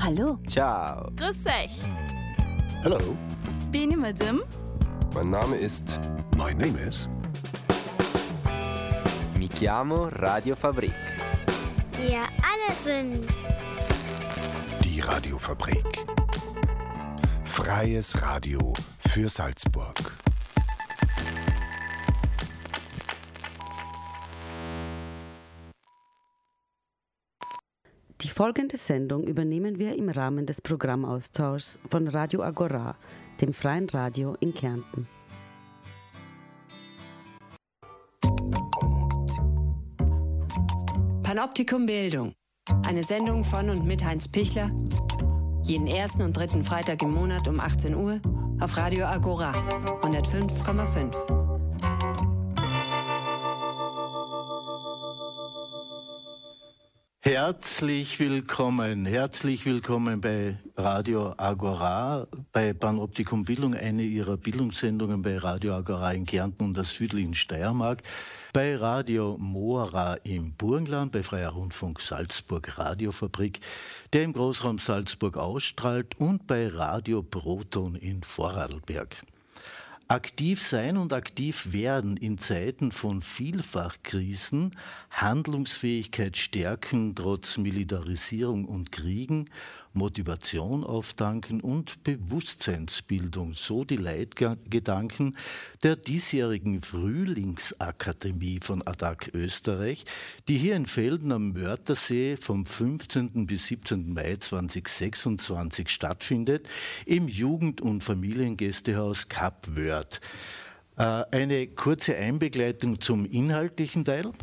Hallo. Ciao. Grüß euch. Hello. Beni Madim. Mein Name ist... My name is... Mi chiamo Radio Fabrik. Wir alle sind... Die Radiofabrik. Freies Radio für Salzburg. Die folgende Sendung übernehmen wir im Rahmen des Programmaustauschs von Radio Agora, dem freien Radio in Kärnten. Panoptikum Bildung. Eine Sendung von und mit Heinz Pichler. Jeden ersten und dritten Freitag im Monat um 18 Uhr auf Radio Agora 105,5. Herzlich willkommen bei Radio Agora, bei Panoptikum Bildung, eine Ihrer Bildungssendungen bei Radio Agora in Kärnten und der südlichen Steiermark, bei Radio Mora im Burgenland, bei Freier Rundfunk Salzburg Radiofabrik, der im Großraum Salzburg ausstrahlt, und bei Radio Proton in Vorarlberg. Aktiv sein und aktiv werden in Zeiten von Vielfachkrisen, Handlungsfähigkeit stärken trotz Militarisierung und Kriegen, Motivation auftanken und Bewusstseinsbildung, so die Leitgedanken der diesjährigen Frühlingsakademie von ATTAC Österreich, die hier in Velden am Mörtersee vom 15. bis 17. Mai 2026 stattfindet, im Jugend- und Familiengästehaus Cap Vert. Eine kurze Einbegleitung zum inhaltlichen Teil.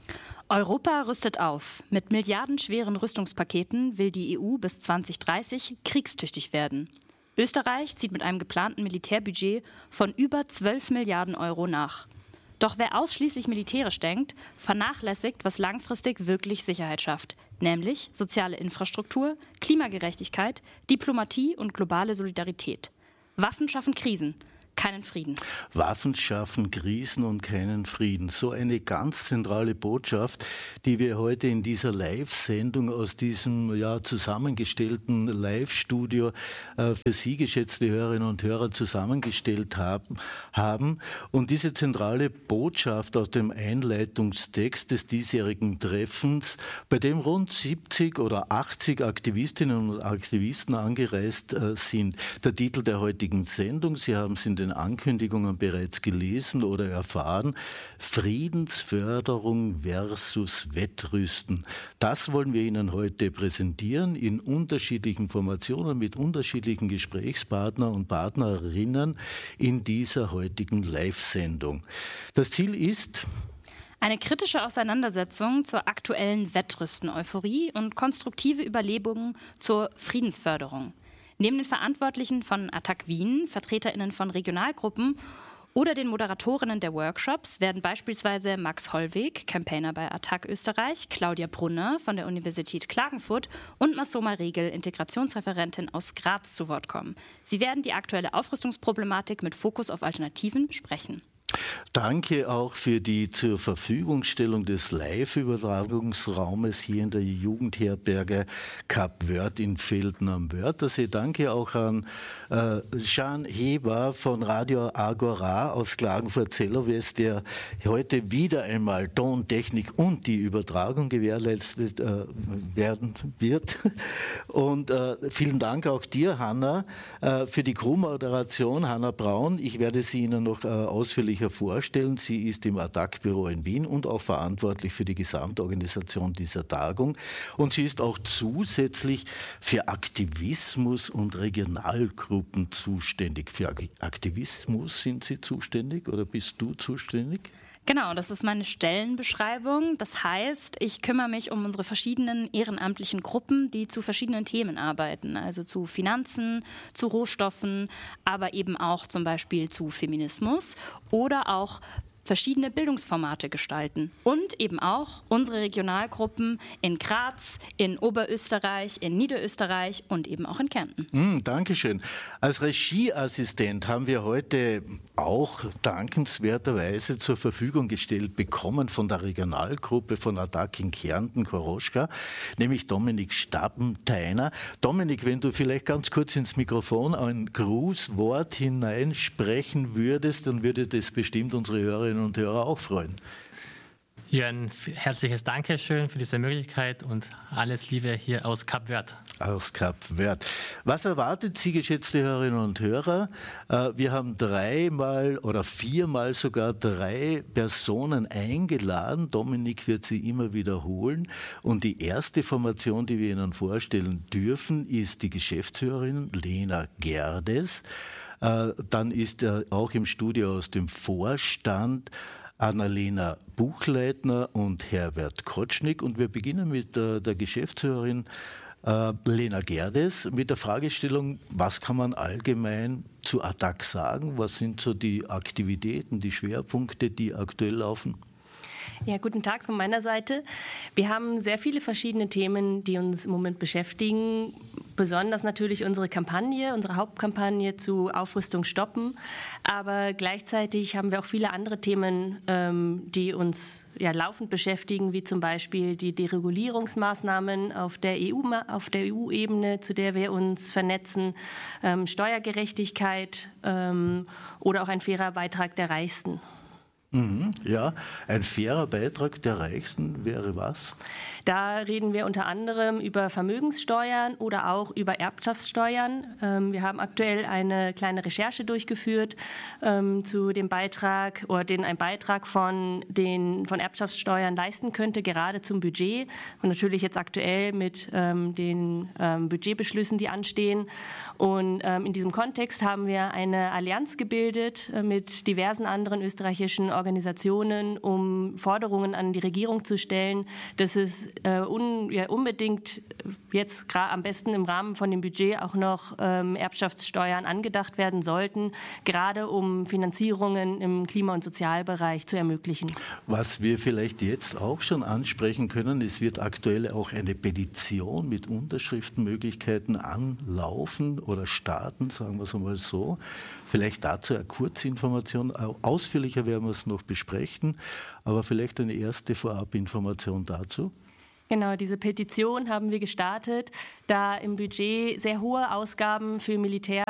Europa rüstet auf. Mit milliardenschweren Rüstungspaketen will die EU bis 2030 kriegstüchtig werden. Österreich zieht mit einem geplanten Militärbudget von über 12 Milliarden Euro nach. Doch wer ausschließlich militärisch denkt, vernachlässigt, was langfristig wirklich Sicherheit schafft, nämlich soziale Infrastruktur, Klimagerechtigkeit, Diplomatie und globale Solidarität. Waffen schaffen Krisen, keinen Frieden. Waffen schaffen Krisen und keinen Frieden. So eine ganz zentrale Botschaft, die wir heute in dieser Live-Sendung aus diesem zusammengestellten Live-Studio für Sie, geschätzte Hörerinnen und Hörer, zusammengestellt haben. Und diese zentrale Botschaft aus dem Einleitungstext des diesjährigen Treffens, bei dem rund 70 oder 80 Aktivistinnen und Aktivisten angereist sind. Der Titel der heutigen Sendung, Sie haben es in den Ankündigungen bereits gelesen oder erfahren: Friedensförderung versus Wettrüsten. Das wollen wir Ihnen heute präsentieren in unterschiedlichen Formationen mit unterschiedlichen Gesprächspartnern und Partnerinnen in dieser heutigen Live-Sendung. Das Ziel ist eine kritische Auseinandersetzung zur aktuellen Wettrüsten-Euphorie und konstruktive Überlegungen zur Friedensförderung. Neben den Verantwortlichen von ATTAC Wien, VertreterInnen von Regionalgruppen oder den Moderatorinnen der Workshops werden beispielsweise Max Hollweg, Campaigner bei ATTAC Österreich, Claudia Brunner von der Universität Klagenfurt und Masoma Regel, Integrationsreferentin aus Graz, zu Wort kommen. Sie werden die aktuelle Aufrüstungsproblematik mit Fokus auf Alternativen besprechen. Danke auch für die zur Verfügungstellung des Live-Übertragungsraumes hier in der Jugendherberge Cap Vert in Velden am Wörthersee. Danke auch an Jean Heber von Radio Agora aus Klagenfurt-Zellerwest, der heute wieder einmal Tontechnik und die Übertragung gewährleistet werden wird. Und vielen Dank auch dir, Hanna, für die Crew-Moderation, Hanna Braun. Ich werde sie Ihnen noch ausführlicher vorstellen. Sie ist im ATTAC-Büro in Wien und auch verantwortlich für die Gesamtorganisation dieser Tagung. Und sie ist auch zusätzlich für Aktivismus und Regionalgruppen zuständig. Für Aktivismus sind Sie zuständig oder bist du zuständig? Genau, das ist meine Stellenbeschreibung. Das heißt, ich kümmere mich um unsere verschiedenen ehrenamtlichen Gruppen, die zu verschiedenen Themen arbeiten. Also zu Finanzen, zu Rohstoffen, aber eben auch zum Beispiel zu Feminismus oder auch verschiedene Bildungsformate gestalten und eben auch unsere Regionalgruppen in Graz, in Oberösterreich, in Niederösterreich und eben auch in Kärnten. Dankeschön. Als Regieassistent haben wir heute auch dankenswerterweise zur Verfügung gestellt bekommen von der Regionalgruppe von ATTAC in Kärnten, Koroschka, nämlich Dominik Stabentheiner. Dominik, wenn du vielleicht ganz kurz ins Mikrofon ein Grußwort hineinsprechen würdest, dann würde das bestimmt unsere Hörerinnen und Hörer auch freuen. Ja, ein herzliches Dankeschön für diese Möglichkeit und alles Liebe hier aus Kap Vert. Aus Kap Vert. Was erwartet Sie, geschätzte Hörerinnen und Hörer? Wir haben 3-mal oder 4-mal sogar 3 Personen eingeladen. Dominik wird sie immer wiederholen. Und die erste Formation, die wir Ihnen vorstellen dürfen, ist die Geschäftsführerin Lena Gerdes. Dann ist auch im Studio aus dem Vorstand Annalena Buchleitner und Herbert Kotschnig. Und wir beginnen mit der Geschäftsführerin Lena Gerdes mit der Fragestellung, was kann man allgemein zu ATTAC sagen? Was sind so die Aktivitäten, die Schwerpunkte, die aktuell laufen? Ja, guten Tag von meiner Seite. Wir haben sehr viele verschiedene Themen, die uns im Moment beschäftigen. Besonders natürlich unsere Hauptkampagne zu Aufrüstung stoppen. Aber gleichzeitig haben wir auch viele andere Themen, die uns laufend beschäftigen, wie zum Beispiel die Deregulierungsmaßnahmen auf der EU-Ebene, zu der wir uns vernetzen, Steuergerechtigkeit oder auch ein fairer Beitrag der Reichsten. Ja, ein fairer Beitrag der Reichsten wäre was? Da reden wir unter anderem über Vermögenssteuern oder auch über Erbschaftssteuern. Wir haben aktuell eine kleine Recherche durchgeführt zu dem Beitrag oder den ein Beitrag von Erbschaftssteuern leisten könnte, gerade zum Budget. Und natürlich jetzt aktuell mit den Budgetbeschlüssen, die anstehen. Und in diesem Kontext haben wir eine Allianz gebildet mit diversen anderen österreichischen Organisationen, um Forderungen an die Regierung zu stellen, dass es unbedingt jetzt am besten im Rahmen von dem Budget auch noch Erbschaftssteuern angedacht werden sollten, gerade um Finanzierungen im Klima- und Sozialbereich zu ermöglichen. Was wir vielleicht jetzt auch schon ansprechen können, es wird aktuell auch eine Petition mit Unterschriftenmöglichkeiten anlaufen oder starten, sagen wir es einmal so. Vielleicht dazu eine Kurzinformation, ausführlicher werden wir es noch besprechen, aber vielleicht eine erste Vorabinformation dazu. Genau, diese Petition haben wir gestartet, da im Budget sehr hohe Ausgaben für Militär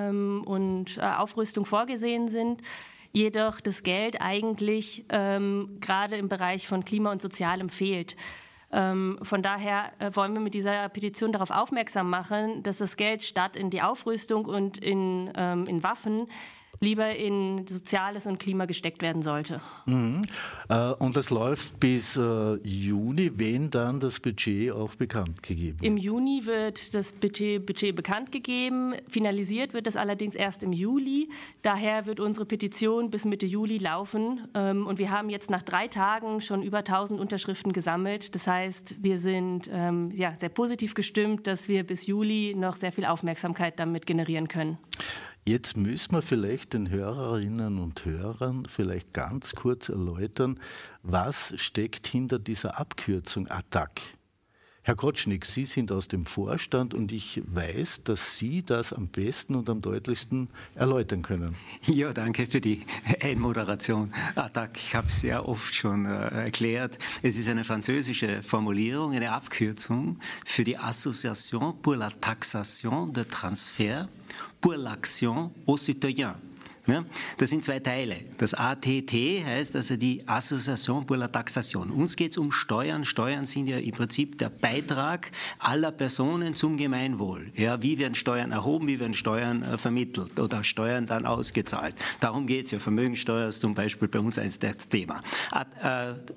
und Aufrüstung vorgesehen sind. Jedoch das Geld eigentlich gerade im Bereich von Klima und Sozialem fehlt. Von daher wollen wir mit dieser Petition darauf aufmerksam machen, dass das Geld statt in die Aufrüstung und in Waffen lieber in Soziales und Klima gesteckt werden sollte. Und das läuft bis Juni, wenn dann das Budget auch bekannt gegeben wird? Im Juni wird das Budget bekannt gegeben. Finalisiert wird das allerdings erst im Juli. Daher wird unsere Petition bis Mitte Juli laufen. Und wir haben jetzt nach 3 Tagen schon über 1000 Unterschriften gesammelt. Das heißt, wir sind sehr positiv gestimmt, dass wir bis Juli noch sehr viel Aufmerksamkeit damit generieren können. Jetzt müssen wir vielleicht den Hörerinnen und Hörern vielleicht ganz kurz erläutern, was steckt hinter dieser Abkürzung ATTAC. Herr Kotschnig, Sie sind aus dem Vorstand und ich weiß, dass Sie das am besten und am deutlichsten erläutern können. Ja, danke für die Einmoderation. ATTAC, ich habe es sehr oft schon erklärt. Es ist eine französische Formulierung, eine Abkürzung für die Association pour la taxation de transfert pour l'action aux citoyens. Ja, das sind 2 Teile. Das ATT heißt also die Association pour la Taxation. Uns geht es um Steuern. Steuern sind ja im Prinzip der Beitrag aller Personen zum Gemeinwohl. Ja, wie werden Steuern erhoben, wie werden Steuern vermittelt oder Steuern dann ausgezahlt. Darum geht es ja. Vermögensteuer ist zum Beispiel bei uns das Thema.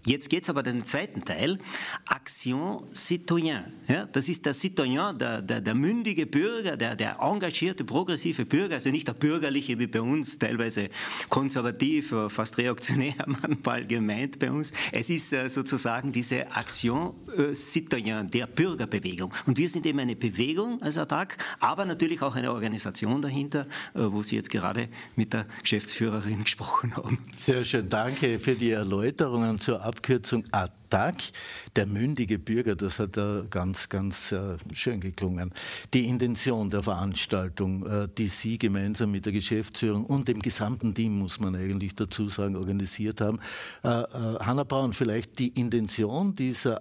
Jetzt geht es aber den zweiten Teil, Action Citoyen. Ja, das ist der Citoyen, der mündige Bürger, der engagierte, progressive Bürger, also nicht der bürgerliche wie bei uns, teilweise konservativ, fast reaktionär manchmal gemeint bei uns. Es ist sozusagen diese Action Citoyen der Bürgerbewegung. Und wir sind eben eine Bewegung als ATTAC, aber natürlich auch eine Organisation dahinter, wo Sie jetzt gerade mit der Geschäftsführerin gesprochen haben. Sehr schön, danke für die Erläuterungen zur Abkürzung ATTAC, der mündige Bürger, das hat ganz, ganz schön geklungen. Die Intention der Veranstaltung, die Sie gemeinsam mit der Geschäftsführung und dem gesamten Team, muss man eigentlich dazu sagen, organisiert haben. Hanna Braun, vielleicht die Intention dieser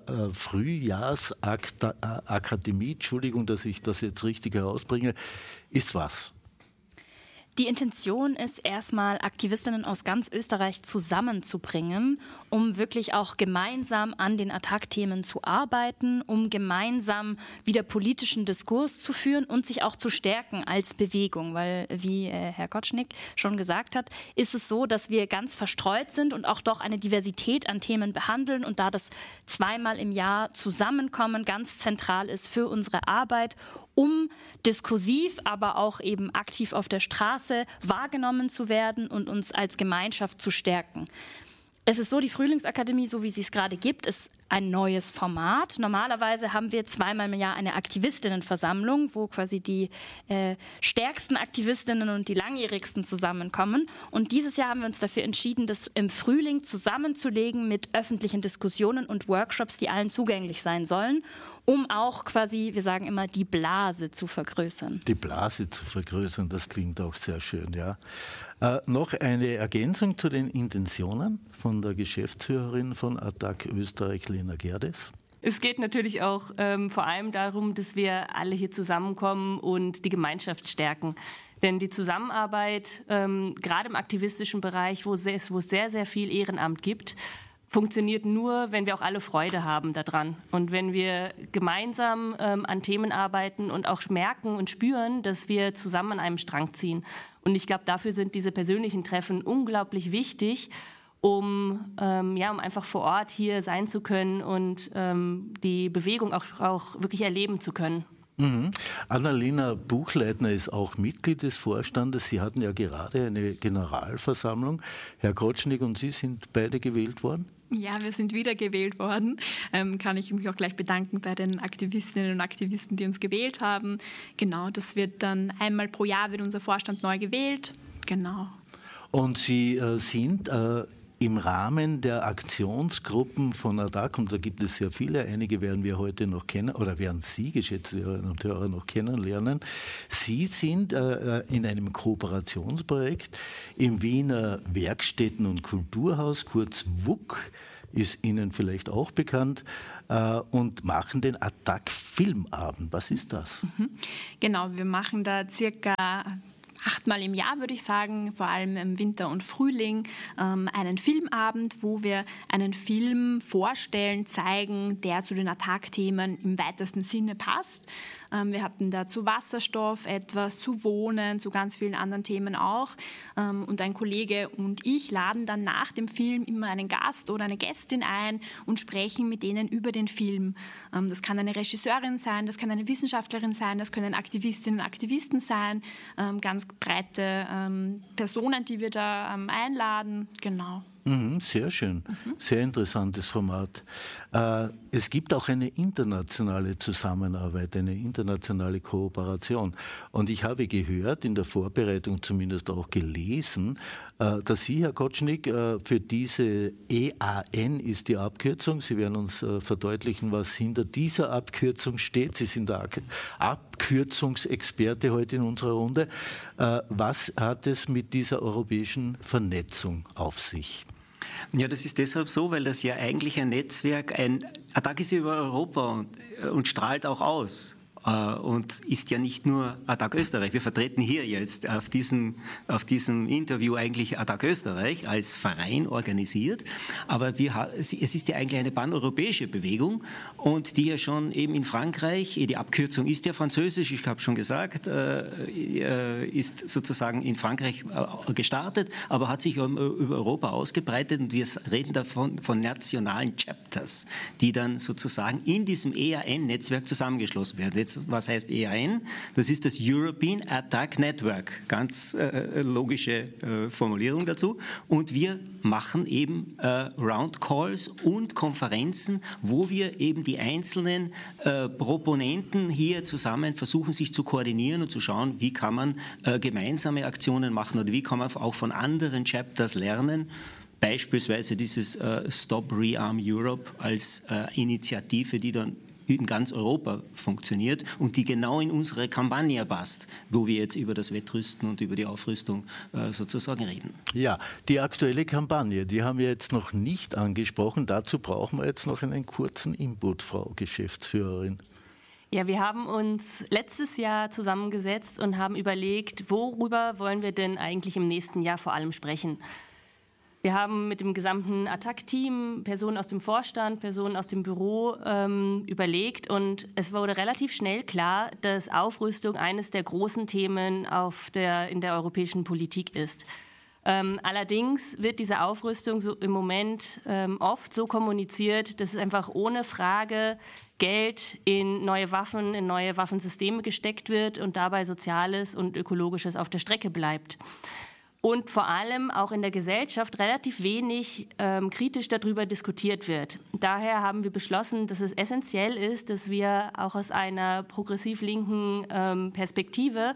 Frühjahrsakademie, Entschuldigung, dass ich das jetzt richtig herausbringe, ist was? Die Intention ist erstmal, Aktivistinnen aus ganz Österreich zusammenzubringen, um wirklich auch gemeinsam an den ATTAC-Themen zu arbeiten, um gemeinsam wieder politischen Diskurs zu führen und sich auch zu stärken als Bewegung. Weil, wie Herr Kotschnig schon gesagt hat, ist es so, dass wir ganz verstreut sind und auch doch eine Diversität an Themen behandeln und da das zweimal im Jahr Zusammenkommen ganz zentral ist für unsere Arbeit, um diskursiv, aber auch eben aktiv auf der Straße wahrgenommen zu werden und uns als Gemeinschaft zu stärken. Es ist so, die Frühlingsakademie, so wie sie es gerade gibt, ist ein neues Format. Normalerweise haben wir zweimal im Jahr eine Aktivistinnenversammlung, wo quasi die stärksten Aktivistinnen und die langjährigsten zusammenkommen. Und dieses Jahr haben wir uns dafür entschieden, das im Frühling zusammenzulegen mit öffentlichen Diskussionen und Workshops, die allen zugänglich sein sollen, um auch quasi, wir sagen immer, die Blase zu vergrößern. Die Blase zu vergrößern, das klingt auch sehr schön, ja. Noch eine Ergänzung zu den Intentionen von der Geschäftsführerin von ATTAC Österreich, Lena Gerdes. Es geht natürlich auch vor allem darum, dass wir alle hier zusammenkommen und die Gemeinschaft stärken. Denn die Zusammenarbeit, gerade im aktivistischen Bereich, wo es sehr, sehr viel Ehrenamt gibt, funktioniert nur, wenn wir auch alle Freude haben daran. Und wenn wir gemeinsam an Themen arbeiten und auch merken und spüren, dass wir zusammen an einem Strang ziehen. Und ich glaube, dafür sind diese persönlichen Treffen unglaublich wichtig, um einfach vor Ort hier sein zu können und die Bewegung auch wirklich erleben zu können. Annalena Buchleitner ist auch Mitglied des Vorstandes. Sie hatten ja gerade eine Generalversammlung. Herr Kotschnig und Sie sind beide gewählt worden? Ja, wir sind wieder gewählt worden. Kann ich mich auch gleich bedanken bei den Aktivistinnen und Aktivisten, die uns gewählt haben. Genau, das wird dann einmal pro Jahr wird unser Vorstand neu gewählt. Genau. Und Sie sind im Rahmen der Aktionsgruppen von ATTAC, und da gibt es sehr viele, einige werden wir heute noch kennen, oder werden Sie, geschätzte Hörerinnen und Hörer, noch kennenlernen. Sie sind in einem Kooperationsprojekt im Wiener Werkstätten- und Kulturhaus, kurz WUK, ist Ihnen vielleicht auch bekannt, und machen den ATTAC-Filmabend. Was ist das? Genau, wir machen da circa 8-mal im Jahr, würde ich sagen, vor allem im Winter und Frühling, einen Filmabend, wo wir einen Film vorstellen, zeigen, der zu den ATTAC-Themen im weitesten Sinne passt. Wir hatten da zu Wasserstoff etwas, zu Wohnen, zu ganz vielen anderen Themen auch. Und ein Kollege und ich laden dann nach dem Film immer einen Gast oder eine Gästin ein und sprechen mit denen über den Film. Das kann eine Regisseurin sein, das kann eine Wissenschaftlerin sein, das können Aktivistinnen und Aktivisten sein, ganz breite Personen, die wir da einladen. Genau. Sehr schön, sehr interessantes Format. Es gibt auch eine internationale Zusammenarbeit, eine internationale Kooperation. Und ich habe gehört, in der Vorbereitung zumindest auch gelesen, dass Sie, Herr Kotschnig, für diese EAN ist die Abkürzung, Sie werden uns verdeutlichen, was hinter dieser Abkürzung steht. Sie sind der Abkürzungsexperte heute in unserer Runde. Was hat es mit dieser europäischen Vernetzung auf sich? Ja, das ist deshalb so, weil das ja eigentlich ein Netzwerk, ATTAC ist über Europa und strahlt auch aus. und ist ja nicht nur Attac Österreich. Wir vertreten hier jetzt auf diesem Interview eigentlich Attac Österreich als Verein organisiert, aber es ist ja eigentlich eine paneuropäische Bewegung und die ja schon eben in Frankreich, die Abkürzung ist ja französisch, ich habe schon gesagt, ist sozusagen in Frankreich gestartet, aber hat sich über Europa ausgebreitet und wir reden davon von nationalen Chapters, die dann sozusagen in diesem EAN-Netzwerk zusammengeschlossen werden. Jetzt, was heißt EAN? Das ist das European Attac Network. Ganz logische Formulierung dazu. Und wir machen eben Roundcalls und Konferenzen, wo wir eben die einzelnen Proponenten hier zusammen versuchen, sich zu koordinieren und zu schauen, wie kann man gemeinsame Aktionen machen oder wie kann man auch von anderen Chapters lernen. Beispielsweise dieses Stop Rearm Europe als Initiative, die dann in ganz Europa funktioniert und die genau in unsere Kampagne passt, wo wir jetzt über das Wettrüsten und über die Aufrüstung sozusagen reden. Ja, die aktuelle Kampagne, die haben wir jetzt noch nicht angesprochen. Dazu brauchen wir jetzt noch einen kurzen Input, Frau Geschäftsführerin. Ja, wir haben uns letztes Jahr zusammengesetzt und haben überlegt, worüber wollen wir denn eigentlich im nächsten Jahr vor allem sprechen. Wir haben mit dem gesamten Attac-Team, Personen aus dem Vorstand, Personen aus dem Büro überlegt und es wurde relativ schnell klar, dass Aufrüstung eines der großen Themen in der europäischen Politik ist. Allerdings wird diese Aufrüstung so im Moment oft so kommuniziert, dass es einfach ohne Frage Geld in neue Waffen, in neue Waffensysteme gesteckt wird und dabei Soziales und Ökologisches auf der Strecke bleibt. Und vor allem auch in der Gesellschaft relativ wenig kritisch darüber diskutiert wird. Daher haben wir beschlossen, dass es essentiell ist, dass wir auch aus einer progressiv-linken Perspektive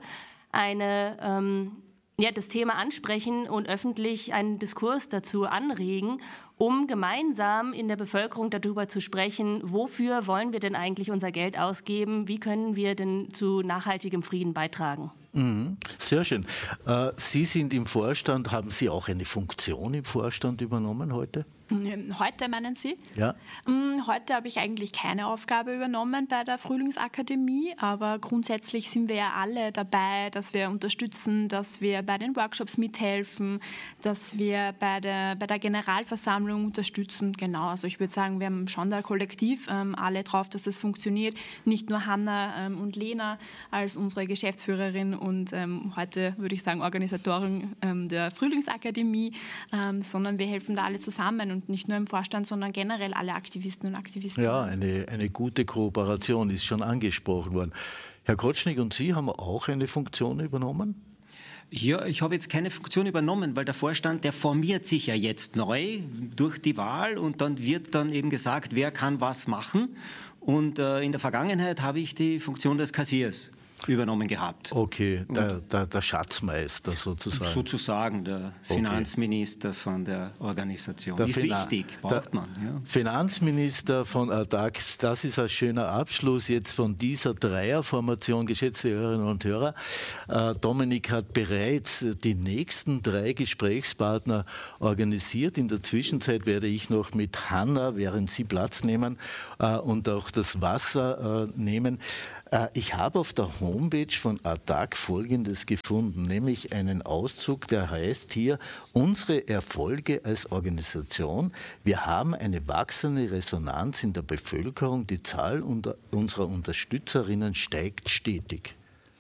das Thema ansprechen und öffentlich einen Diskurs dazu anregen, um gemeinsam in der Bevölkerung darüber zu sprechen, wofür wollen wir denn eigentlich unser Geld ausgeben, wie können wir denn zu nachhaltigem Frieden beitragen. Sehr schön. Sie sind im Vorstand, haben Sie auch eine Funktion im Vorstand übernommen heute? Heute meinen Sie? Ja. Heute habe ich eigentlich keine Aufgabe übernommen bei der Frühlingsakademie, aber grundsätzlich sind wir ja alle dabei, dass wir unterstützen, dass wir bei den Workshops mithelfen, dass wir bei der Generalversammlung unterstützen. Genau, also ich würde sagen, wir haben schon da kollektiv alle drauf, dass das funktioniert. Nicht nur Hanna und Lena als unsere Geschäftsführerin und heute würde ich sagen Organisatorin der Frühlingsakademie, sondern wir helfen da alle zusammen und nicht nur im Vorstand, sondern generell alle Aktivisten und Aktivistinnen. Ja, eine gute Kooperation ist schon angesprochen worden. Herr Kotschnig und Sie haben auch eine Funktion übernommen? Ja, ich habe jetzt keine Funktion übernommen, weil der Vorstand, der formiert sich ja jetzt neu durch die Wahl und dann wird dann eben gesagt, wer kann was machen. Und in der Vergangenheit habe ich die Funktion des Kassiers übernommen gehabt. Okay, der Schatzmeister sozusagen. Sozusagen der Finanzminister von der Organisation. Ist wichtig, braucht man. Ja. Finanzminister von Attac, das ist ein schöner Abschluss jetzt von dieser Dreierformation, geschätzte Hörerinnen und Hörer. Dominik hat bereits die nächsten 3 Gesprächspartner organisiert. In der Zwischenzeit werde ich noch mit Hanna, während Sie Platz nehmen, und auch das Wasser nehmen. Ich habe auf der Homepage von Attac Folgendes gefunden, nämlich einen Auszug, der heißt hier, unsere Erfolge als Organisation. Wir haben eine wachsende Resonanz in der Bevölkerung, die Zahl unserer Unterstützerinnen steigt stetig.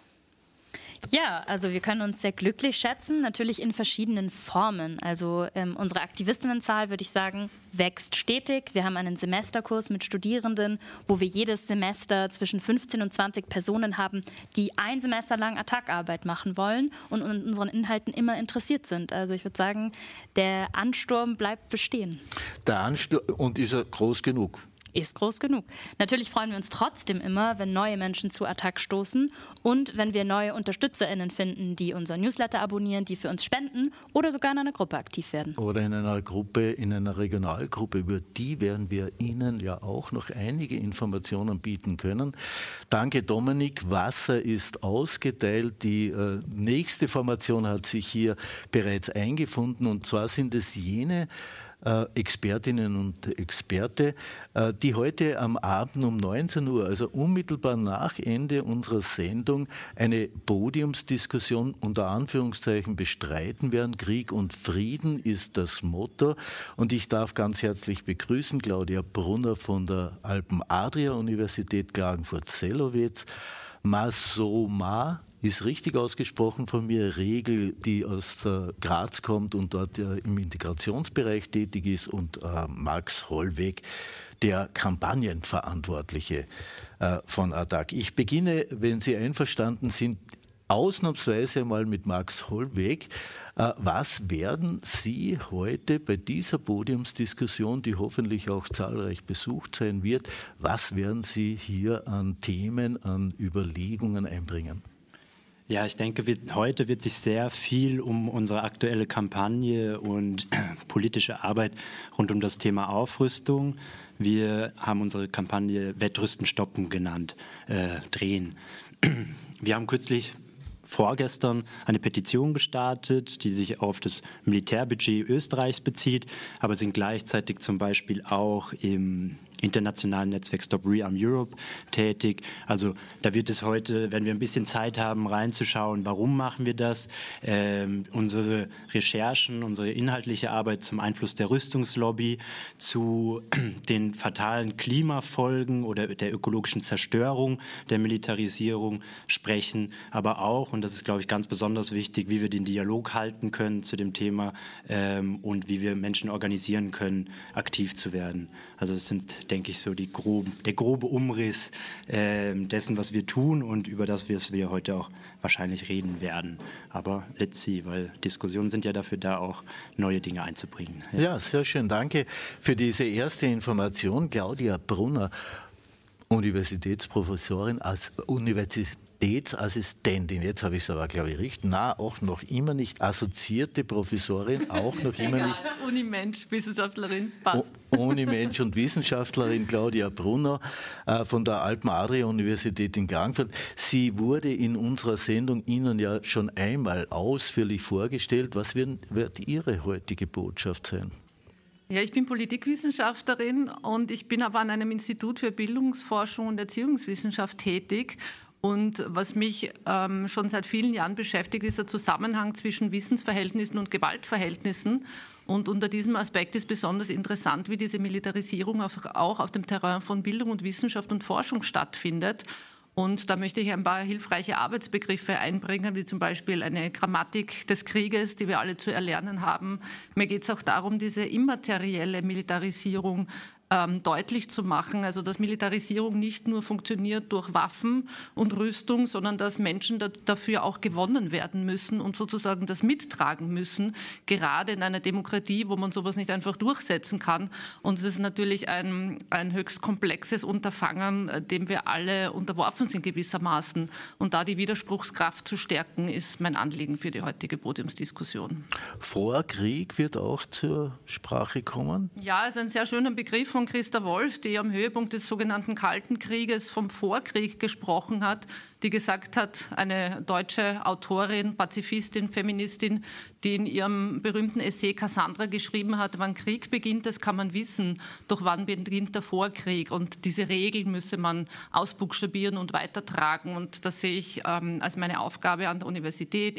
Ja, also wir können uns sehr glücklich schätzen, natürlich in verschiedenen Formen. Also unsere Aktivistinnenzahl, würde ich sagen, wächst stetig. Wir haben einen Semesterkurs mit Studierenden, wo wir jedes Semester zwischen 15 und 20 Personen haben, die ein Semester lang Attac-Arbeit machen wollen und an unseren Inhalten immer interessiert sind. Also ich würde sagen, der Ansturm bleibt bestehen. Der Ansturm, und ist er groß genug? Ist groß genug. Natürlich freuen wir uns trotzdem immer, wenn neue Menschen zu Attac stoßen und wenn wir neue UnterstützerInnen finden, die unser Newsletter abonnieren, die für uns spenden oder sogar in einer Gruppe aktiv werden. Oder in einer Gruppe, in einer Regionalgruppe, über die werden wir Ihnen ja auch noch einige Informationen bieten können. Danke Dominik, Wasser ist ausgeteilt, die nächste Formation hat sich hier bereits eingefunden und zwar sind es jene Expertinnen und Experte, die heute am Abend um 19 Uhr, also unmittelbar nach Ende unserer Sendung, eine Podiumsdiskussion unter Anführungszeichen bestreiten werden. Krieg und Frieden ist das Motto. Und ich darf ganz herzlich begrüßen Claudia Brunner von der Alpen-Adria-Universität Klagenfurt-Sellowitz, Masoma, ist richtig ausgesprochen von mir, Regel, die aus Graz kommt und dort im Integrationsbereich tätig ist, und Max Hollweg, der Kampagnenverantwortliche von ATTAC. Ich beginne, wenn Sie einverstanden sind, ausnahmsweise mal mit Max Hollweg. Was werden Sie heute bei dieser Podiumsdiskussion, die hoffentlich auch zahlreich besucht sein wird, was werden Sie hier an Themen, an Überlegungen einbringen? Ja, ich denke, heute wird sich sehr viel um unsere aktuelle Kampagne und politische Arbeit rund um das Thema Aufrüstung. Wir haben unsere Kampagne Wettrüsten stoppen genannt, drehen. Wir haben vorgestern eine Petition gestartet, die sich auf das Militärbudget Österreichs bezieht, aber sind gleichzeitig zum Beispiel auch im internationalen Netzwerk Stop Rearm Europe tätig. Also da wird es heute, wenn wir ein bisschen Zeit haben, reinzuschauen, warum machen wir das, unsere Recherchen, unsere inhaltliche Arbeit zum Einfluss der Rüstungslobby, zu den fatalen Klimafolgen oder der ökologischen Zerstörung der Militarisierung sprechen, aber auch, und das ist, glaube ich, ganz besonders wichtig, wie wir den Dialog halten können zu dem Thema und wie wir Menschen organisieren können, aktiv zu werden. Also das sind, denke ich, so der grobe Umriss dessen, was wir tun und über das wir heute auch wahrscheinlich reden werden. Aber let's see, weil Diskussionen sind ja dafür da, auch neue Dinge einzubringen. Ja, sehr schön. Danke für diese erste Information. Claudia Brunner, Universitätsprofessorin, Universitätsassistentin, jetzt habe ich es aber, glaube ich, richtig, auch noch immer nicht, assoziierte Professorin, auch noch immer nicht. Unimensch, Wissenschaftlerin, passt. Unimensch und Wissenschaftlerin Claudia Brunner von der Alpen-Adria-Universität in Klagenfurt. Sie wurde in unserer Sendung Ihnen ja schon einmal ausführlich vorgestellt. Was wird Ihre heutige Botschaft sein? Ja, ich bin Politikwissenschaftlerin und ich bin aber an einem Institut für Bildungsforschung und Erziehungswissenschaft tätig. Und was mich schon seit vielen Jahren beschäftigt, ist der Zusammenhang zwischen Wissensverhältnissen und Gewaltverhältnissen. Und unter diesem Aspekt ist besonders interessant, wie diese Militarisierung auch auf dem Terrain von Bildung und Wissenschaft und Forschung stattfindet. Und da möchte ich ein paar hilfreiche Arbeitsbegriffe einbringen, wie zum Beispiel eine Grammatik des Krieges, die wir alle zu erlernen haben. Mir geht es auch darum, diese immaterielle Militarisierung deutlich zu machen, also dass Militarisierung nicht nur funktioniert durch Waffen und Rüstung, sondern dass Menschen dafür auch gewonnen werden müssen und sozusagen das mittragen müssen, gerade in einer Demokratie, wo man sowas nicht einfach durchsetzen kann. Und es ist natürlich ein höchst komplexes Unterfangen, dem wir alle unterworfen sind gewissermaßen. Und da die Widerspruchskraft zu stärken, ist mein Anliegen für die heutige Podiumsdiskussion. Vorkrieg wird auch zur Sprache kommen? Ja, es ist ein sehr schöner Begriff von Christa Wolf, die am Höhepunkt des sogenannten Kalten Krieges vom Vorkrieg gesprochen hat, die gesagt hat, eine deutsche Autorin, Pazifistin, Feministin, die in ihrem berühmten Essay Cassandra geschrieben hat, wann Krieg beginnt, das kann man wissen, doch wann beginnt der Vorkrieg? Und diese Regel müsse man ausbuchstabieren und weitertragen. Und das sehe ich als meine Aufgabe an der Universität,